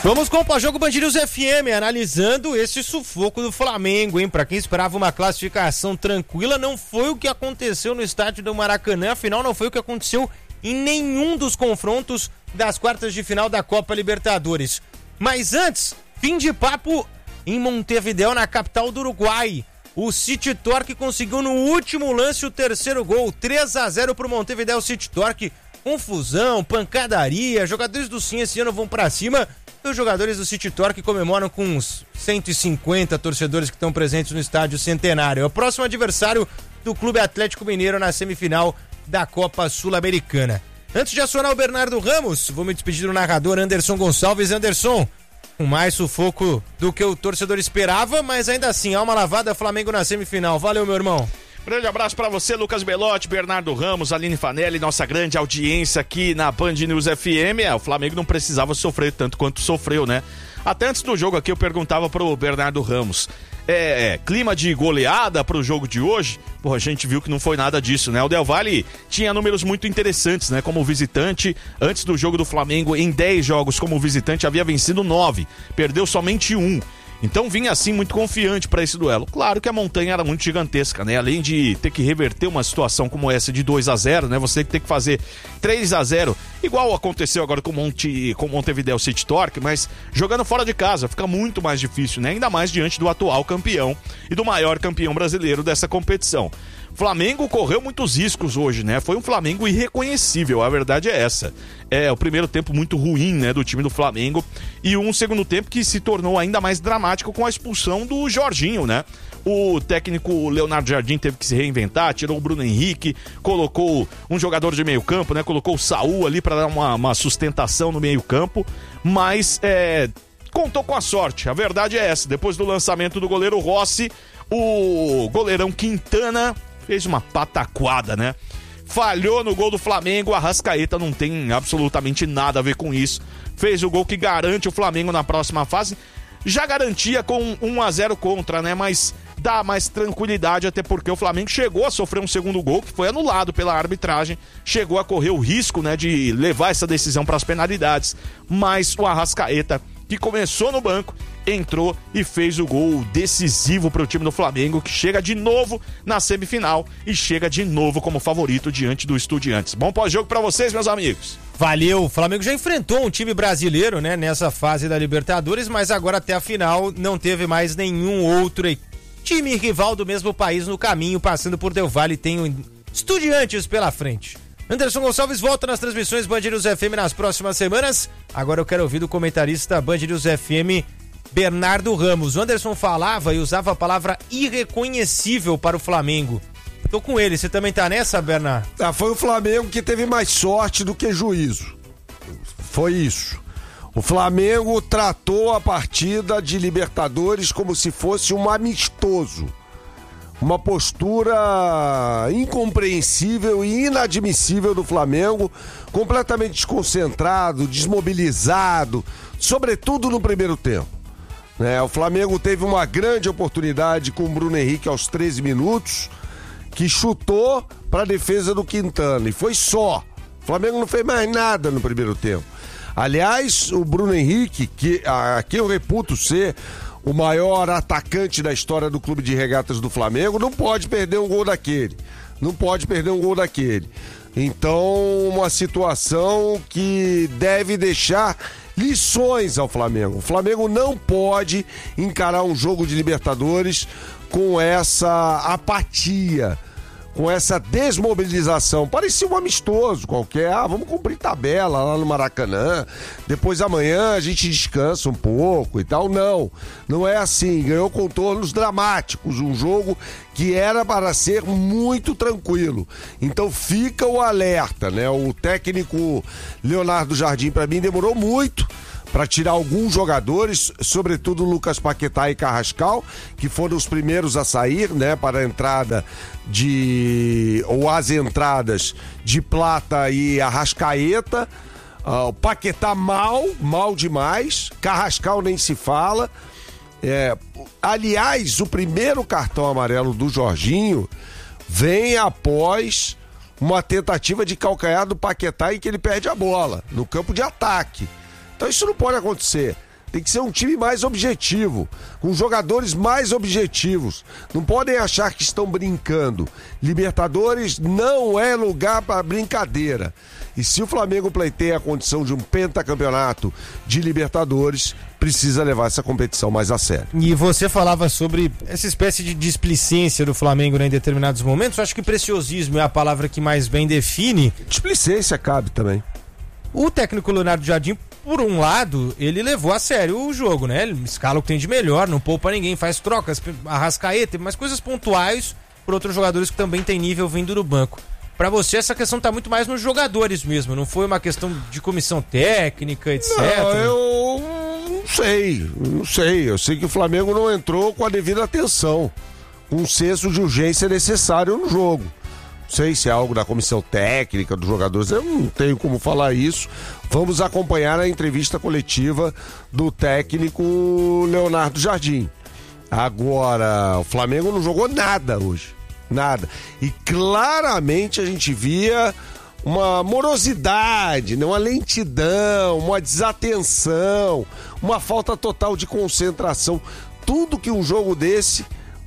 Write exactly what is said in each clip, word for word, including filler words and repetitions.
Vamos com o pós-jogo Band News F M, analisando esse sufoco do Flamengo, hein? Pra quem esperava uma classificação tranquila, não foi o que aconteceu no estádio do Maracanã, afinal não foi o que aconteceu em nenhum dos confrontos das quartas de final da Copa Libertadores. Mas antes, fim de papo em Montevidéu, na capital do Uruguai. O City Torque conseguiu no último lance o terceiro gol, três a zero pro Montevidéu City Torque. Confusão, pancadaria, jogadores do Sim esse ano vão pra cima. Os jogadores do City Torque comemoram com uns cento e cinquenta torcedores que estão presentes no estádio Centenário. É o próximo adversário do Clube Atlético Mineiro na semifinal da Copa Sul-Americana. Antes de acionar o Bernardo Ramos, vou me despedir do narrador Anderson Gonçalves. Anderson, com mais sufoco do que o torcedor esperava, mas ainda assim, há uma lavada, Flamengo na semifinal. Valeu, meu irmão. Grande abraço pra você, Lucas Belotti, Bernardo Ramos, Aline Fanelli, nossa grande audiência aqui na Band News F M. É, o Flamengo não precisava sofrer tanto quanto sofreu, né? Até antes do jogo aqui eu perguntava pro Bernardo Ramos, é, é clima de goleada pro jogo de hoje? Pô, a gente viu que não foi nada disso, né? O Del Valle tinha números muito interessantes, né? Como visitante, antes do jogo do Flamengo, em dez jogos como visitante, havia vencido nove, perdeu somente um. Então vinha assim muito confiante para esse duelo. Claro que a montanha era muito gigantesca, né? Além de ter que reverter uma situação como essa de dois a zero, né? Você tem que fazer três a zero, igual aconteceu agora com o Monte, com o Montevidéu City Torque, mas jogando fora de casa fica muito mais difícil, né? Ainda mais diante do atual campeão e do maior campeão brasileiro dessa competição. Flamengo correu muitos riscos hoje, né? Foi um Flamengo irreconhecível, a verdade é essa. É o primeiro tempo muito ruim, né, do time do Flamengo e um segundo tempo que se tornou ainda mais dramático com a expulsão do Jorginho, né? O técnico Leonardo Jardim teve que se reinventar, tirou o Bruno Henrique, colocou um jogador de meio campo, né? Colocou o Saúl ali para dar uma, uma sustentação no meio campo, mas é, contou com a sorte, a verdade é essa. Depois do lançamento do goleiro Rossi, o goleirão Quintana fez uma pataquada, né? Falhou no gol do Flamengo, a Arrascaeta não tem absolutamente nada a ver com isso. Fez o gol que garante o Flamengo na próxima fase. Já garantia com um a zero contra, né? Mas dá mais tranquilidade, até porque o Flamengo chegou a sofrer um segundo gol, que foi anulado pela arbitragem. Chegou a correr o risco, né, de levar essa decisão para as penalidades. Mas o Arrascaeta, que começou no banco, entrou e fez o gol decisivo para o time do Flamengo, que chega de novo na semifinal e chega de novo como favorito diante do Estudiantes. Bom pós-jogo para vocês, meus amigos. Valeu, o Flamengo já enfrentou um time brasileiro, né, nessa fase da Libertadores, mas agora até a final não teve mais nenhum outro time rival do mesmo país no caminho, passando por Del Valle, tem um Estudiantes pela frente. Anderson Gonçalves volta nas transmissões Band News F M nas próximas semanas. Agora eu quero ouvir do comentarista Band News F M, Bernardo Ramos. O Anderson falava e usava a palavra irreconhecível para o Flamengo. Tô com ele, você também tá nessa, Bernardo? Ah, foi o Flamengo que teve mais sorte do que juízo. Foi isso. O Flamengo tratou a partida de Libertadores como se fosse um amistoso. Uma postura incompreensível e inadmissível do Flamengo, completamente desconcentrado, desmobilizado, sobretudo no primeiro tempo. É, o Flamengo teve uma grande oportunidade com o Bruno Henrique aos treze minutos, que chutou para a defesa do Quintana, e foi só. O Flamengo não fez mais nada no primeiro tempo. Aliás, o Bruno Henrique, que aqui eu reputo ser o maior atacante da história do Clube de Regatas do Flamengo, não pode perder um gol daquele. Não pode perder um gol daquele. Então, uma situação que deve deixar lições ao Flamengo. O Flamengo não pode encarar um jogo de Libertadores com essa apatia, com essa desmobilização. Parecia um amistoso qualquer. Ah, vamos cumprir tabela lá no Maracanã. Depois amanhã a gente descansa um pouco e tal. Não, não é assim. Ganhou contornos dramáticos. Um jogo que era para ser muito tranquilo. Então fica o alerta, né? O técnico Leonardo Jardim, para mim, demorou muito para tirar alguns jogadores, sobretudo Lucas Paquetá e Carrascal, que foram os primeiros a sair, né, para a entrada de, ou as entradas de Plata e Arrascaeta. Uh, o Paquetá mal, mal demais, Carrascal nem se fala. É, aliás, o primeiro cartão amarelo do Jorginho vem após uma tentativa de calcanhar do Paquetá em que ele perde a bola, no campo de ataque. Então isso não pode acontecer. Tem que ser um time mais objetivo, com jogadores mais objetivos. Não podem achar que estão brincando. Libertadores não é lugar para brincadeira. E se o Flamengo pleiteia a condição de um pentacampeonato de Libertadores, precisa levar essa competição mais a sério. E você falava sobre essa espécie de displicência do Flamengo, né, em determinados momentos. Eu acho que preciosismo é a palavra que mais bem define. Displicência cabe também. O técnico Leonardo Jardim, por um lado, ele levou a sério o jogo, né? Ele escala o que tem de melhor, não poupa ninguém, faz trocas, Arrascaeta, mas coisas pontuais por outros jogadores que também tem nível vindo do banco. Pra você, essa questão tá muito mais nos jogadores mesmo, não foi uma questão de comissão técnica, etcétera. Não, eu não sei, não sei. Eu sei que o Flamengo não entrou com a devida atenção, com o senso de urgência necessário no jogo. Não sei se é algo da comissão técnica dos jogadores, eu não tenho como falar isso. Vamos acompanhar a entrevista coletiva do técnico Leonardo Jardim. Agora, o Flamengo não jogou nada hoje. Nada. E claramente a gente via uma morosidade, né? Uma lentidão, uma desatenção, uma falta total de concentração. Tudo que um jogo desse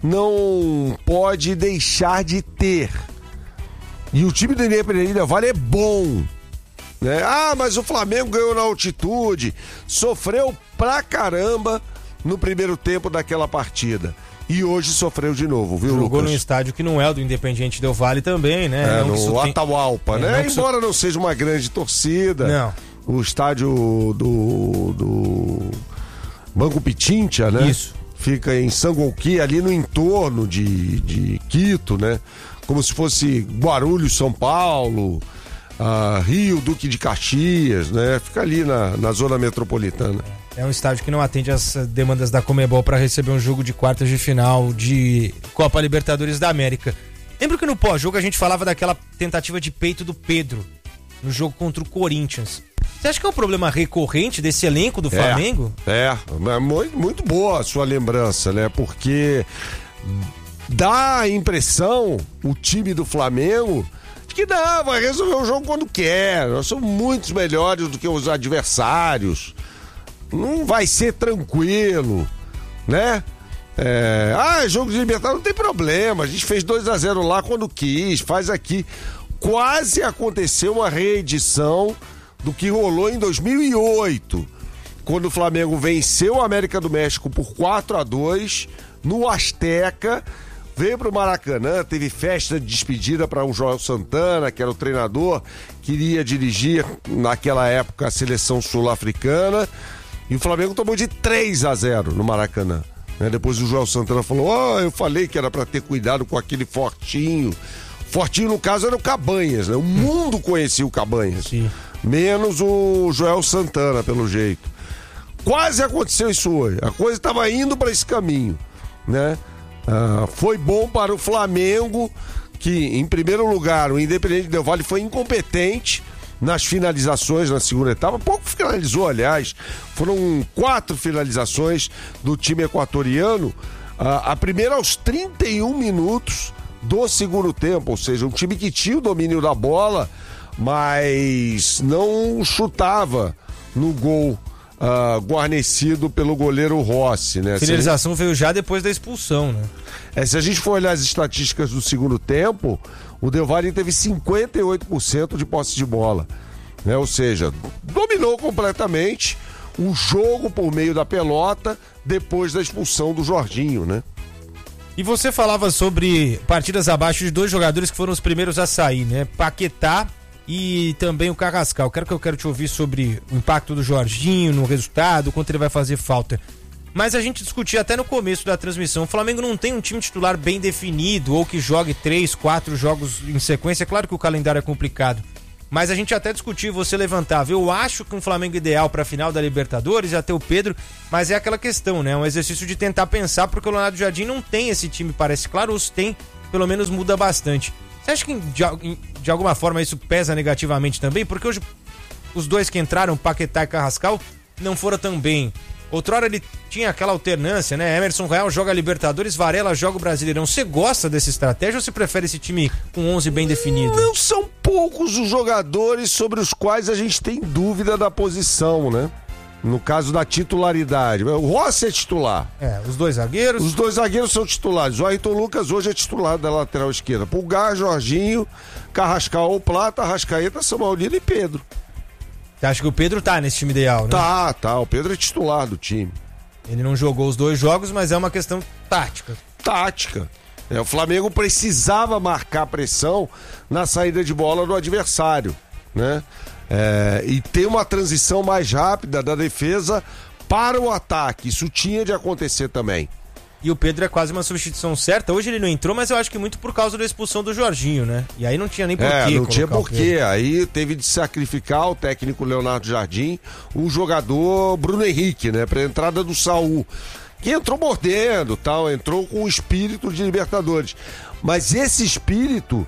não pode deixar de ter. E o time do Independente Del Valle é bom, né? Ah, mas o Flamengo ganhou na altitude, sofreu pra caramba no primeiro tempo daquela partida. E hoje sofreu de novo, viu, Jogou Lucas? num estádio que não é o do Independiente Del Valle também, né? É, não no tem... Atahualpa, é, né? não Embora su... não seja uma grande torcida. Não. O estádio do, do Banco Pichincha, né? Isso. Fica em Sangolquí, ali no entorno de, de Quito, né? Como se fosse Guarulhos, São Paulo, uh, Rio, Duque de Caxias, né? Fica ali na, na zona metropolitana. É um estádio que não atende às demandas da Conmebol para receber um jogo de quartas de final de Copa Libertadores da América. Lembro que no pós-jogo a gente falava daquela tentativa de peito do Pedro no jogo contra o Corinthians. Você acha que é um problema recorrente desse elenco do Flamengo? É, é muito, muito boa a sua lembrança, né? Porque dá a impressão, o time do Flamengo, de que não, vai resolver o jogo quando quer. Nós somos muito melhores do que os adversários. Não vai ser tranquilo, né? É... Ah, jogo de Libertadores não tem problema. A gente fez dois a zero lá quando quis, faz aqui. Quase aconteceu uma reedição do que rolou em dois mil e oito, quando o Flamengo venceu o América do México por quatro a dois no Azteca. Veio pro Maracanã, teve festa de despedida para o Joel Santana, que era o treinador, que iria dirigir naquela época a seleção sul-africana. E o Flamengo tomou de três a zero no Maracanã. Né? Depois o Joel Santana falou: ó, oh, eu falei que era para ter cuidado com aquele Fortinho. Fortinho, no caso, era o Cabanhas, né? O mundo conhecia o Cabanhas. Sim. Menos o Joel Santana, pelo jeito. Quase aconteceu isso hoje. A coisa estava indo para esse caminho, né? Ah, foi bom para o Flamengo, que, em primeiro lugar, o Independente Del Valle foi incompetente nas finalizações na segunda etapa. Pouco finalizou, aliás. Foram quatro finalizações do time equatoriano. Ah, a primeira aos trinta e um minutos do segundo tempo. Ou seja, um time que tinha o domínio da bola, mas não chutava no gol uh, guarnecido pelo goleiro Rossi, né? A finalização veio já depois da expulsão, né? É, se a gente for olhar as estatísticas do segundo tempo, o Del Valle teve cinquenta e oito por cento de posse de bola, né? Ou seja, dominou completamente o jogo por meio da pelota depois da expulsão do Jorginho, né? E você falava sobre partidas abaixo de dois jogadores que foram os primeiros a sair, né? Paquetá e também o Carrascal. Quero que eu quero te ouvir sobre o impacto do Jorginho no resultado, quanto ele vai fazer falta. Mas a gente discutia até no começo da transmissão, o Flamengo não tem um time titular bem definido ou que jogue três, quatro jogos em sequência. É claro que o calendário é complicado, mas a gente até discutiu, você levantava. Eu acho que um Flamengo ideal para a final da Libertadores é ter o Pedro, mas é aquela questão, né? É um exercício de tentar pensar, porque o Leonardo Jardim não tem esse time, parece. Claro, os tem, pelo menos muda bastante. Você acha que de, de alguma forma isso pesa negativamente também? Porque hoje os dois que entraram, Paquetá e Carrascal, não foram tão bem. Outrora ele tinha aquela alternância, né? Emerson Royal joga Libertadores, Varela joga o Brasileirão. Você gosta dessa estratégia ou você prefere esse time com onze bem definido? Não são poucos os jogadores sobre os quais a gente tem dúvida da posição, né? No caso da titularidade. O Rossi é titular. É, os dois zagueiros. Os dois zagueiros são titulares. O Ayrton Lucas hoje é titular da lateral esquerda. Pulgar, Jorginho, Carrascal, Plata, Arrascaeta, Samuelino e Pedro. Você acha que o Pedro tá nesse time ideal, né? Tá, tá. O Pedro é titular do time. Ele não jogou os dois jogos, mas é uma questão tática. Tática. É, o Flamengo precisava marcar pressão na saída de bola do adversário, né? É, e ter uma transição mais rápida da defesa para o ataque. Isso tinha de acontecer também. E o Pedro é quase uma substituição certa. Hoje ele não entrou, mas eu acho que muito por causa da expulsão do Jorginho, né? E aí não tinha nem porquê. É, não tinha colocar o porquê. Pedro. Aí teve de sacrificar o técnico Leonardo Jardim, o jogador Bruno Henrique, né? Para a entrada do Saul, que entrou mordendo, tal, entrou com o espírito de Libertadores. Mas esse espírito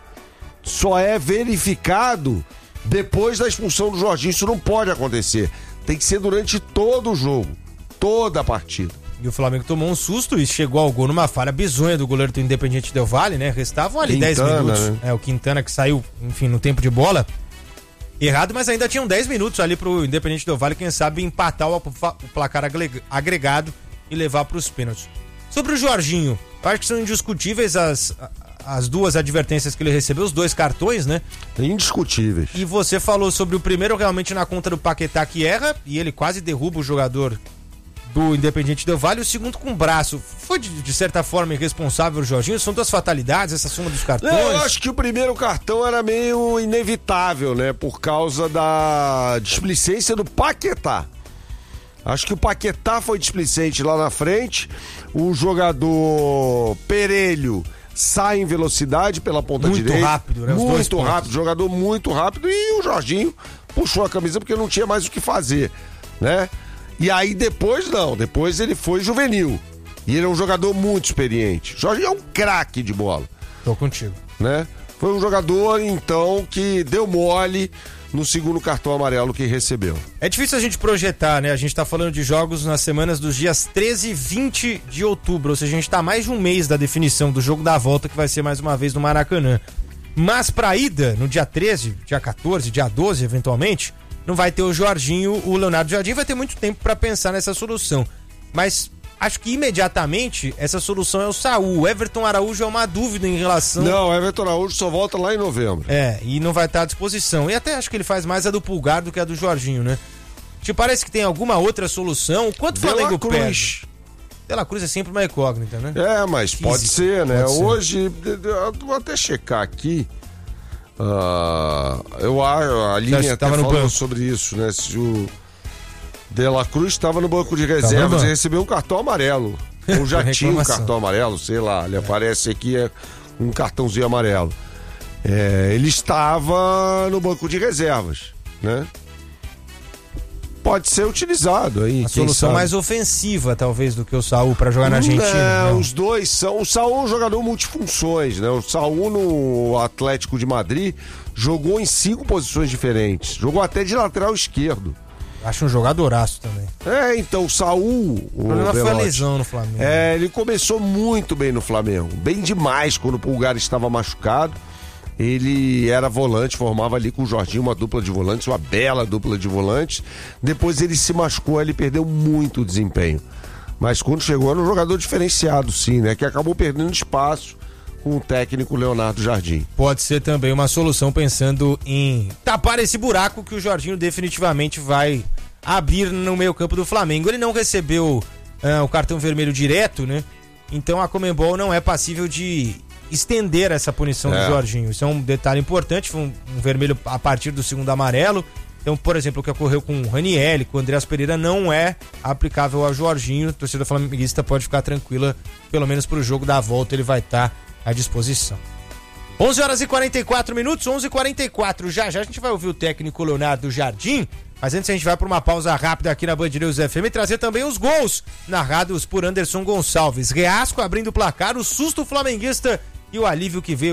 só é verificado depois da expulsão do Jorginho. Isso não pode acontecer. Tem que ser durante todo o jogo, toda a partida. E o Flamengo tomou um susto e chegou ao gol numa falha bizonha do goleiro do Independiente Del Valle, né? Restavam ali dez minutos. Né? É, o Quintana que saiu, enfim, no tempo de bola. Errado, mas ainda tinham dez minutos ali pro Independiente Del Valle, quem sabe empatar o, o placar agregado e levar pros pênaltis. Sobre o Jorginho, eu acho que são indiscutíveis as, as duas advertências que ele recebeu, os dois cartões, né? Indiscutíveis. E você falou sobre o primeiro realmente na conta do Paquetá, que erra, e ele quase derruba o jogador do Independiente Del Valle, o segundo com o braço. Foi de, de certa forma irresponsável o Jorginho? São duas fatalidades, essa soma dos cartões? Não, eu acho que o primeiro cartão era meio inevitável, né? Por causa da displicência do Paquetá. Acho que o Paquetá foi displicente lá na frente. O jogador Perelho sai em velocidade pela ponta muito direita. Rápido, né? Os muito dois rápido, pontos. jogador muito rápido. E o Jorginho puxou a camisa porque não tinha mais o que fazer, né? E aí depois não, depois ele foi juvenil. E ele é um jogador muito experiente. Jorginho é um craque de bola. Tô contigo. Né? Foi um jogador, então, que deu mole no segundo cartão amarelo que recebeu. É difícil a gente projetar, né? A gente tá falando de jogos nas semanas dos dias treze e vinte de outubro, ou seja, a gente tá mais de um mês da definição do jogo da volta, que vai ser mais uma vez no Maracanã. Mas pra ida, no dia treze, dia quatorze, dia doze, eventualmente, não vai ter o Jorginho, o Leonardo Jardim vai ter muito tempo pra pensar nessa solução. Mas acho que imediatamente essa solução é o Saul. O Everton Araújo é uma dúvida em relação... Não, o Everton Araújo só volta lá em novembro. É, e não vai estar à disposição. E até acho que ele faz mais a do Pulgar do que a do Jorginho, né? Te parece que tem alguma outra solução? Quanto o Flamengo perde? De La Cruz é sempre uma incógnita, né? É, mas Físico, pode ser, né? Pode ser. Hoje, eu vou até checar aqui. Uh, eu a, a linha até falou banco. sobre isso, né? Se o De La Cruz estava no banco de reservas e recebeu um cartão amarelo. Ou já tinha um cartão amarelo, sei lá. Ele é. aparece aqui é um cartãozinho amarelo. É, ele estava no banco de reservas, né? Pode ser utilizado aí. A solução sabe? mais ofensiva, talvez, do que o Saul para jogar na Argentina. Não, não, os dois são. O Saul é um jogador multifunções, né? O Saul no Atlético de Madrid jogou em cinco posições diferentes. Jogou até de lateral esquerdo. Acho um jogadoraço também. É, então o Saul. O problema foi a lesão no Flamengo. É, ele começou muito bem no Flamengo. Bem demais quando o Pulgar estava machucado. Ele era volante, formava ali com o Jorginho uma dupla de volantes, uma bela dupla de volantes. Depois ele se machucou, ele perdeu muito desempenho. Mas quando chegou era um jogador diferenciado, sim, né? Que acabou perdendo espaço com o técnico Leonardo Jardim. Pode ser também uma solução pensando em tapar esse buraco que o Jorginho definitivamente vai abrir no meio-campo do Flamengo. Ele não recebeu uh, o cartão vermelho direto, né? Então a Conmebol não é passível de estender essa punição é. do Jorginho. Isso é um detalhe importante, foi um, um vermelho a partir do segundo amarelo. Então, por exemplo, o que ocorreu com o Ranieri, com o Andreas Pereira, não é aplicável ao Jorginho. A torcida flamenguista pode ficar tranquila, pelo menos pro jogo da volta ele vai estar à disposição. onze horas e quarenta e quatro minutos, onze e quarenta e quatro. Já já a gente vai ouvir o técnico Leonardo Jardim, mas antes a gente vai para uma pausa rápida aqui na Band News F M e trazer também os gols narrados por Anderson Gonçalves. Reasco abrindo o placar, o susto flamenguista e o alívio que veio